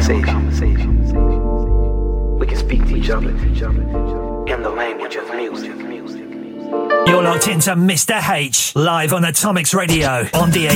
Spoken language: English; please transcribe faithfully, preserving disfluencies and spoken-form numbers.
conversation. We can speak to each other in the language of music. You're locked into Mister H, live on Atomics Radio on the